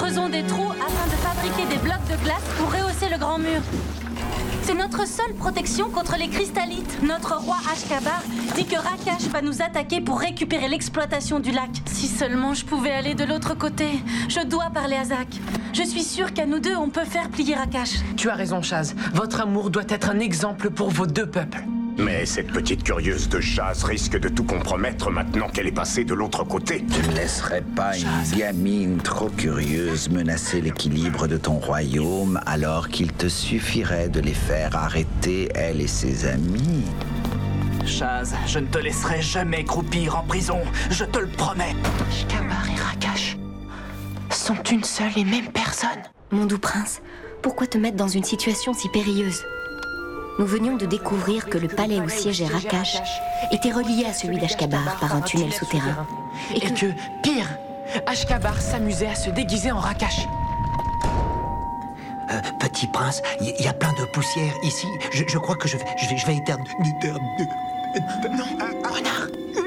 creusons des trous afin de fabriquer des blocs de glace pour rehausser le grand mur. C'est notre seule protection contre les cristallites. Notre roi Ashkabar dit que Rakash va nous attaquer pour récupérer l'exploitation du lac. Si seulement je pouvais aller de l'autre côté. Je dois parler à Zach. Je suis sûre qu'à nous deux, on peut faire plier Rakash. Tu as raison, Chaz. Votre amour doit être un exemple pour vos deux peuples. Mais cette petite curieuse de Chaz risque de tout compromettre maintenant qu'elle est passée de l'autre côté. Tu ne laisserais pas une gamine trop curieuse menacer l'équilibre de ton royaume alors qu'il te suffirait de les faire arrêter, elle et ses amis. Chaz, je ne te laisserai jamais croupir en prison, je te le promets. Ashkabar et Rakash sont une seule et même personne. Mon doux prince, pourquoi te mettre dans une situation si périlleuse ? Nous venions de découvrir que le palais où siégeait Rakash était relié à celui d'Ashkabar par un tunnel souterrain. Et que, pire, Ashkabar s'amusait à se déguiser en Rakash. Petit prince, il y a plein de poussière ici. Je crois que je vais éternuer. Non, renard.